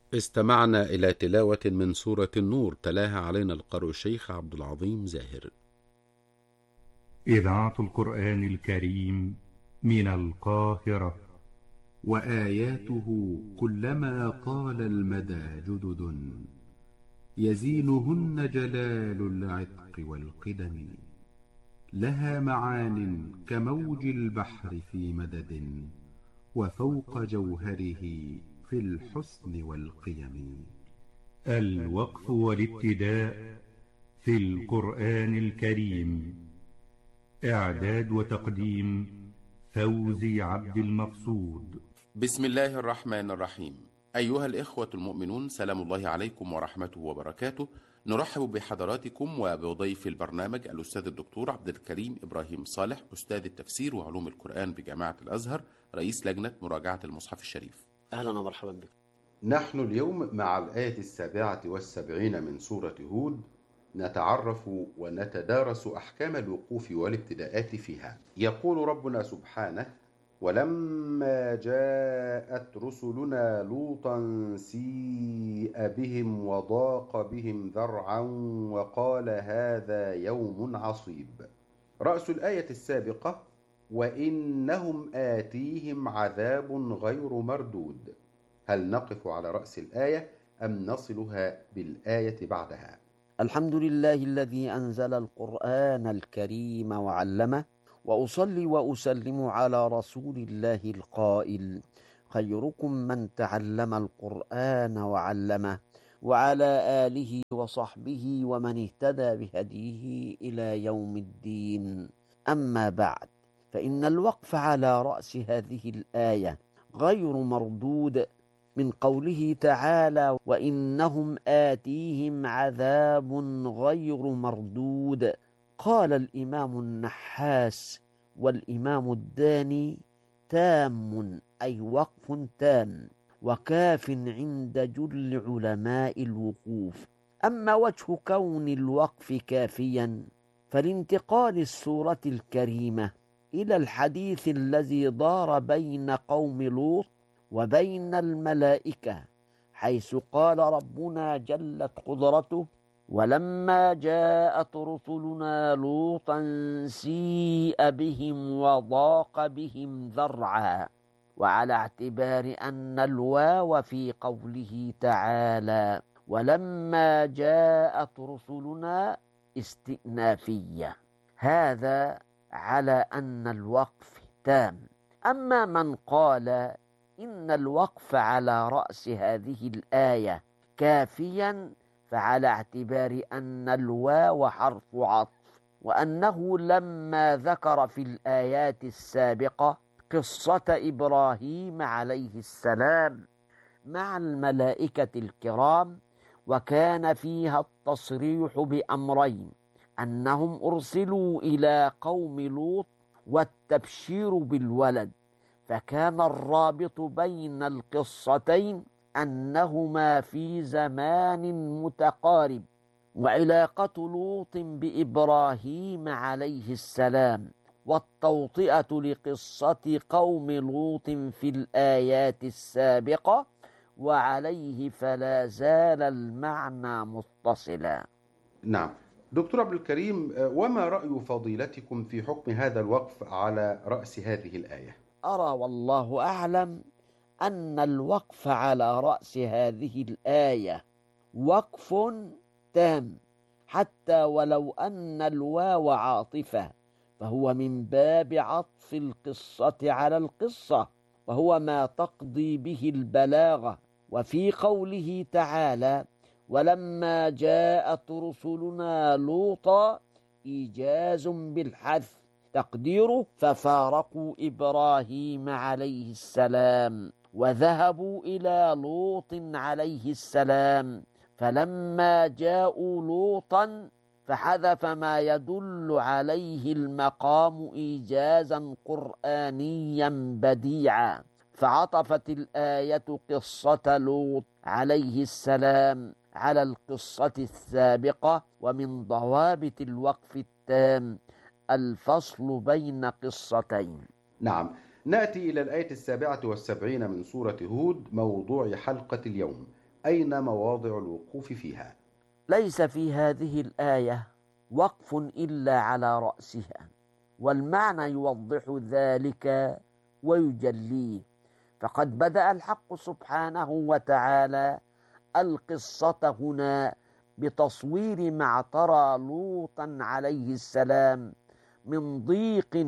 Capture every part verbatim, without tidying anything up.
استمعنا إلى تلاوة من سورة النور تلاها علينا القارئ الشيخ عبد العظيم زاهر. إذاعة القرآن الكريم من القاهرة. وآياته كلما طال المدى جدد، يزينهن جلال العتق والقدم. لها معان كموج البحر في مدد، وفوق جوهره في الحسن والقيم. الوقف والابتداء في القرآن الكريم. إعداد وتقديم فوزي عبد المقصود. بسم الله الرحمن الرحيم. أيها الإخوة المؤمنون، سلام الله عليكم ورحمته وبركاته. نرحب بحضراتكم وبضيف البرنامج الأستاذ الدكتور عبد الكريم إبراهيم صالح، أستاذ التفسير وعلوم القرآن بجامعة الأزهر، رئيس لجنة مراجعة المصحف الشريف. أهلا ومرحبا بكم. نحن اليوم مع الآية السابعة والسبعين من سورة هود، نتعرف ونتدارس أحكام الوقوف والابتداءات فيها. يقول ربنا سبحانه: ولما جاءت رسلنا لوطا سيء بهم وضاق بهم ذرعا وقال هذا يوم عصيب. رأس الآية السابقة: وإنهم آتيهم عذاب غير مردود. هل نقف على رأس الآية أم نصلها بالآية بعدها؟ الحمد لله الذي أنزل القرآن الكريم وعلمه، وأصلي وأسلم على رسول الله القائل: خيركم من تعلم القرآن وعلمه، وعلى آله وصحبه ومن اهتدى بهديه إلى يوم الدين. أما بعد، فإن الوقف على رأس هذه الآية غير مردود من قوله تعالى: وإنهم آتيهم عذاب غير مردود. قال الإمام النحاس والإمام الداني: تام أي وقف تام، وكاف عند جل علماء الوقوف. أما وجه كون الوقف كافيا فلانتقال السورة الكريمة إلى الحديث الذي دار بين قوم لوط وبين الملائكة، حيث قال ربنا جلت قدرته: ولما جاءت رسلنا لوطا سيء بهم وضاق بهم ذرعا. وعلى اعتبار أن الواو في قوله تعالى ولما جاءت رسلنا استئنافية، هذا على أن الوقف تام. أما من قال إن الوقف على رأس هذه الآية كافيا، فعلى اعتبار أن الواو حرف عطف، وأنه لما ذكر في الآيات السابقة قصة إبراهيم عليه السلام مع الملائكة الكرام، وكان فيها التصريح بأمرين: أنهم أرسلوا إلى قوم لوط والتبشير بالولد، فكان الرابط بين القصتين أنهما في زمان متقارب. وعلاقة لوط بإبراهيم عليه السلام والتوطئة لقصة قوم لوط في الآيات السابقة، وعليه فلا زال المعنى متصلا. نعم دكتور عبد الكريم، وما رأي فضيلتكم في حكم هذا الوقف على رأس هذه الآية؟ أرى والله أعلم أن الوقف على رأس هذه الآية وقف تام، حتى ولو أن الواو عاطفة، فهو من باب عطف القصة على القصة، وهو ما تقضي به البلاغة. وفي قوله تعالى ولما جاءت رسلنا لوطا إيجاز بالحذف، تقديره ففارقوا إبراهيم عليه السلام وذهبوا إلى لوط عليه السلام، فلما جاءوا لوطا فحذف ما يدل عليه المقام إيجازا قرآنيا بديعا، فعطفت الآية قصة لوط عليه السلام على القصة السابقة. ومن ضوابط الوقف التام الفصل بين قصتين. نعم، نأتي إلى الآية السابعة والسبعين من سورة هود، موضوع حلقة اليوم: أين مواضع الوقوف فيها؟ ليس في هذه الآية وقف إلا على رأسها، والمعنى يوضح ذلك ويجليه. فقد بدأ الحق سبحانه وتعالى القصة هنا بتصوير ما اعترى لوطا عليه السلام من ضيق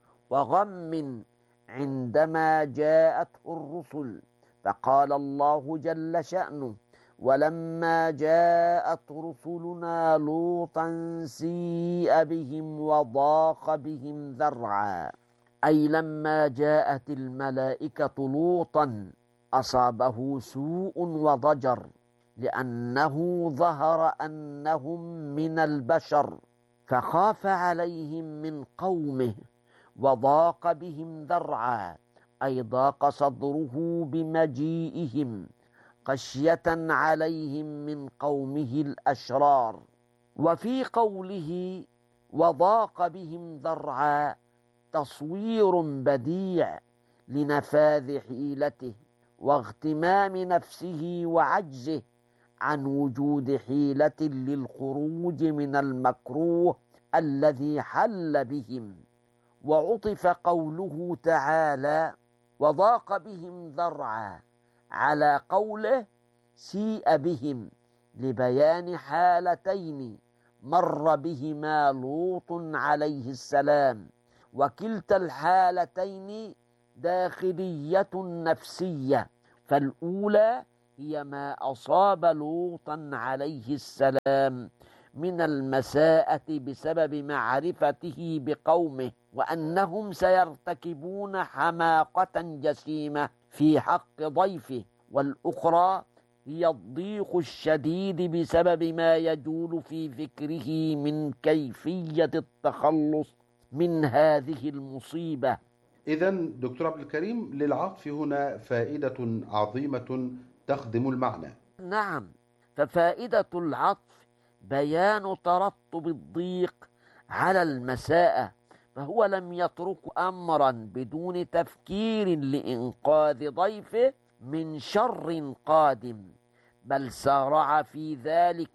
وغم عندما جاءته الرسل. فقال الله جل شأنه: ولما جاءت رسلنا لوطا سيء بهم وضاق بهم ذرعا، أي لما جاءت الملائكة لوطا أصابه سوء وضجر، لأنه ظهر أنهم من البشر، فخاف عليهم من قومه وضاق بهم ذرعا، أي ضاق صدره بمجيئهم خشية عليهم من قومه الأشرار. وفي قوله وضاق بهم ذرعا تصوير بديع لنفاذ حيلته واغتمام نفسه وعجزه عن وجود حيلة للخروج من المكروه الذي حل بهم. وعطف قوله تعالى وضاق بهم ذرعا على قوله سيء بهم لبيان حالتين مر بهما لوط عليه السلام، وكلتا الحالتين داخلية نفسية. فالأولى هي ما أصاب لوطا عليه السلام من المساءة بسبب معرفته بقومه وأنهم سيرتكبون حماقة جسيمة في حق ضيفه. والأخرى هي الضيق الشديد بسبب ما يجول في فكره من كيفية التخلص من هذه المصيبة. إذن دكتور عبد الكريم، للعطف هنا فائدة عظيمة تخدم المعنى. نعم، ففائدة العطف بيان ترتب الضيق على المساءة، فهو لم يترك أمرا بدون تفكير لإنقاذ ضيفه من شر قادم، بل سارع في ذلك،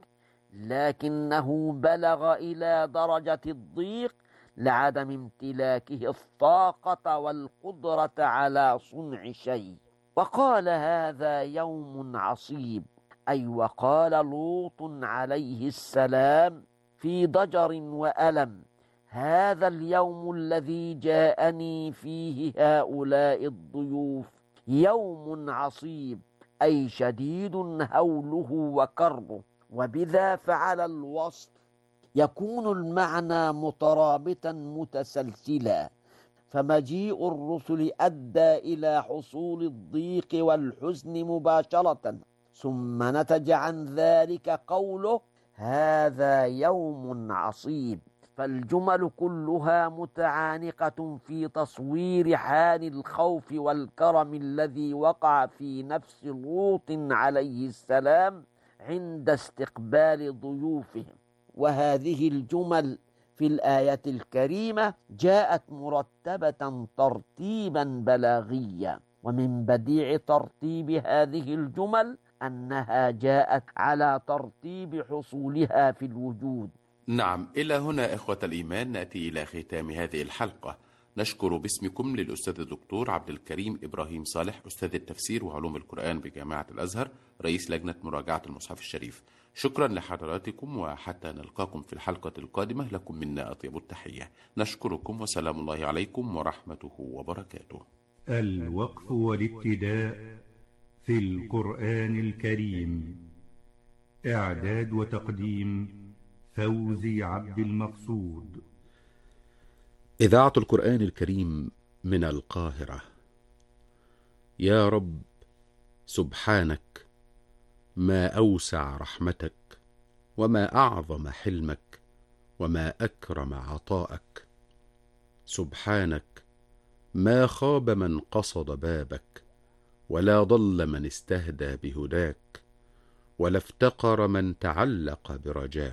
لكنه بلغ إلى درجة الضيق لعدم امتلاكه الطاقة والقدرة على صنع شيء. وقال هذا يوم عصيب، أي وقال لوط عليه السلام في ضجر وألم: هذا اليوم الذي جاءني فيه هؤلاء الضيوف يوم عصيب، أي شديد هوله وكربه. وبذا فعل الوصف يكون المعنى مترابطا متسلسلا، فمجيء الرسل أدى إلى حصول الضيق والحزن مباشرة، ثم نتج عن ذلك قوله هذا يوم عصيب. فالجمل كلها متعانقة في تصوير حال الخوف والكرم الذي وقع في نفس لوط عليه السلام عند استقبال ضيوفهم. وهذه الجمل في الآية الكريمة جاءت مرتبة ترتيبا بلاغيا، ومن بديع ترتيب هذه الجمل أنها جاءت على ترتيب حصولها في الوجود. نعم، إلى هنا إخوة الإيمان نأتي إلى ختام هذه الحلقة. نشكر باسمكم للأستاذ الدكتور عبد الكريم إبراهيم صالح، أستاذ التفسير وعلوم القرآن بجامعة الأزهر، رئيس لجنة مراجعة المصحف الشريف. شكرا لحضراتكم، وحتى نلقاكم في الحلقة القادمة لكم منا أطيب التحية. نشكركم وسلام الله عليكم ورحمته وبركاته. الوقف والابتداء في القرآن الكريم، إعداد وتقديم فوزي عبد المقصود. إذاعة القرآن الكريم من القاهرة. يا رب سبحانك، ما أوسع رحمتك، وما أعظم حلمك، وما أكرم عطاءك. سبحانك، ما خاب من قصد بابك، ولا ضل من استهدى بهداك، ولا افتقر من تعلق برجاك.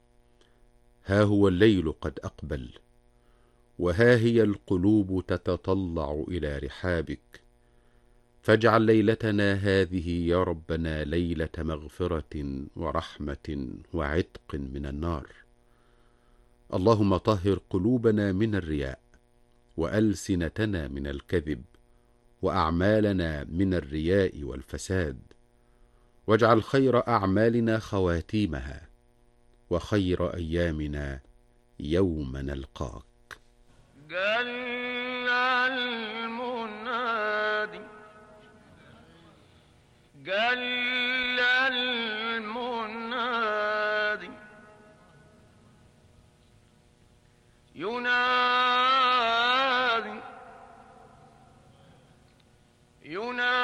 ها هو الليل قد أقبل، وها هي القلوب تتطلع إلى رحابك، فاجعل ليلتنا هذه يا ربنا ليلة مغفرة ورحمة وعتق من النار. اللهم طهر قلوبنا من الرياء، وألسنتنا من الكذب، وأعمالنا من الرياء والفساد، واجعل خير أعمالنا خواتيمها، وخير أيامنا يوم نلقاك. جل المنادي جل المنادي ينادي ينادي